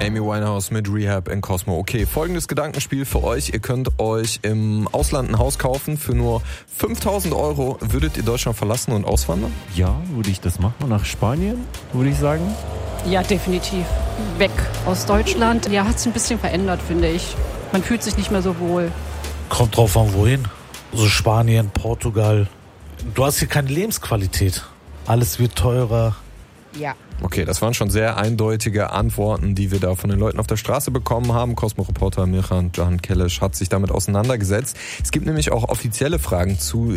Amy Winehouse mit Rehab in Cosmo. Okay, folgendes Gedankenspiel für euch. Ihr könnt euch im Ausland ein Haus kaufen für nur 5.000 €. Würdet ihr Deutschland verlassen und auswandern? Ja, würde ich das machen. Nach Spanien, würde ich sagen. Ja, definitiv. Weg aus Deutschland. Ja, hat sich ein bisschen verändert, finde ich. Man fühlt sich nicht mehr so wohl. Kommt drauf an, wohin. So Spanien, Portugal. Du hast hier keine Lebensqualität. Alles wird teurer. Ja. Okay, das waren schon sehr eindeutige Antworten, die wir da von den Leuten auf der Straße bekommen haben. Cosmo-Reporter Mirhan Can Keleş hat sich damit auseinandergesetzt. Es gibt nämlich auch offizielle Zahlen zu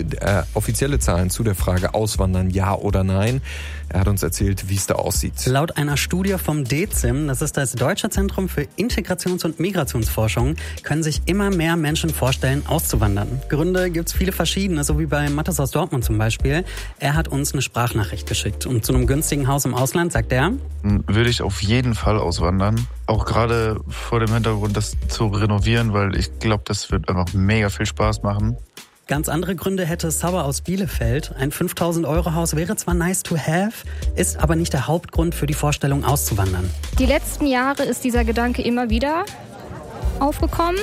der Frage Auswandern, ja oder nein. Er hat uns erzählt, wie es da aussieht. Laut einer Studie vom DEZIM, das ist das Deutsche Zentrum für Integrations- und Migrationsforschung, können sich immer mehr Menschen vorstellen, auszuwandern. Gründe gibt's viele verschiedene, so wie bei Mathis aus Dortmund zum Beispiel. Er hat uns eine Sprachnachricht geschickt. Und zu einem günstigen Haus im Ausland, sagt er: Würde ich auf jeden Fall auswandern. Auch gerade vor dem Hintergrund, das zu renovieren, weil ich glaube, das wird einfach mega viel Spaß machen. Ganz andere Gründe hätte Sauer aus Bielefeld. Ein 5.000 € Haus wäre zwar nice to have, ist aber nicht der Hauptgrund für die Vorstellung auszuwandern. Die letzten Jahre ist dieser Gedanke immer wieder aufgekommen.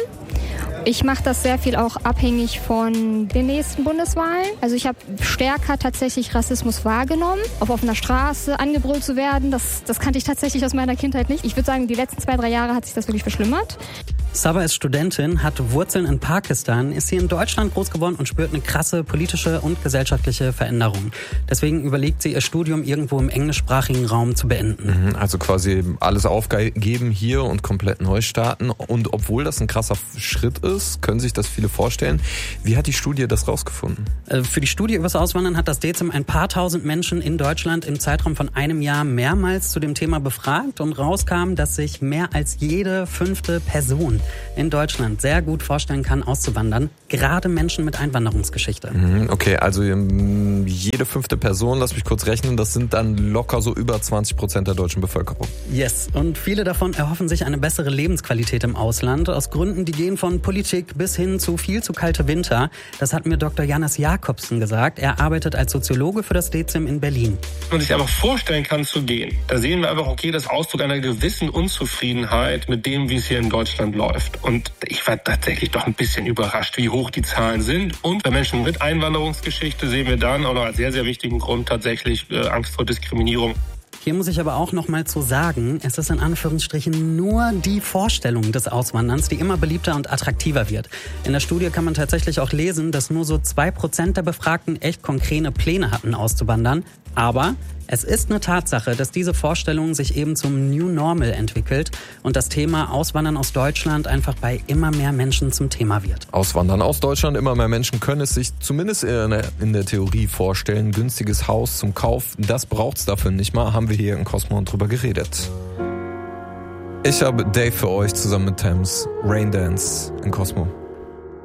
Ich mache das sehr viel auch abhängig von den nächsten Bundeswahlen. Also ich habe stärker tatsächlich Rassismus wahrgenommen. Auf offener Straße angebrüllt zu werden, das kannte ich tatsächlich aus meiner Kindheit nicht. Ich würde sagen, die letzten 2-3 Jahre hat sich das wirklich verschlimmert. Saba ist Studentin, hat Wurzeln in Pakistan, ist hier in Deutschland groß geworden und spürt eine krasse politische und gesellschaftliche Veränderung. Deswegen überlegt sie, ihr Studium irgendwo im englischsprachigen Raum zu beenden. Also quasi alles aufgeben hier und komplett neu starten. Und obwohl das ein krasser Schritt ist, können sich das viele vorstellen. Wie hat die Studie das rausgefunden? Für die Studie übers Auswandern hat das DEZIM ein paar tausend Menschen in Deutschland im Zeitraum von einem Jahr mehrmals zu dem Thema befragt und rauskam, dass sich mehr als jede 5. Person in Deutschland sehr gut vorstellen kann, auszuwandern. Gerade Menschen mit Einwanderungsgeschichte. Okay, also jede 5. Person, lass mich kurz rechnen, das sind dann locker so über 20% der deutschen Bevölkerung. Yes, und viele davon erhoffen sich eine bessere Lebensqualität im Ausland. Aus Gründen, die gehen von Politik bis hin zu viel zu kalte Winter. Das hat mir Dr. Jannis Jakobsen gesagt. Er arbeitet als Soziologe für das DEZIM in Berlin. Wenn man sich einfach vorstellen kann zu gehen, da sehen wir einfach, okay, das Ausdruck einer gewissen Unzufriedenheit mit dem, wie es hier in Deutschland läuft. Und ich war tatsächlich doch ein bisschen überrascht, wie hoch die Zahlen sind. Und bei Menschen mit Einwanderungsgeschichte sehen wir dann auch noch als sehr, sehr wichtigen Grund tatsächlich Angst vor Diskriminierung. Hier muss ich aber auch noch mal zu sagen, es ist in Anführungsstrichen nur die Vorstellung des Auswanderns, die immer beliebter und attraktiver wird. In der Studie kann man tatsächlich auch lesen, dass nur so 2% der Befragten echt konkrete Pläne hatten, auszuwandern. Aber es ist eine Tatsache, dass diese Vorstellung sich eben zum New Normal entwickelt und das Thema Auswandern aus Deutschland einfach bei immer mehr Menschen zum Thema wird. Auswandern aus Deutschland, immer mehr Menschen können es sich zumindest in der Theorie vorstellen. Ein günstiges Haus zum Kauf, das braucht's dafür nicht mal, haben wir hier in Cosmo drüber geredet. Ich habe Dave für euch zusammen mit Thames, Rain Dance in Cosmo.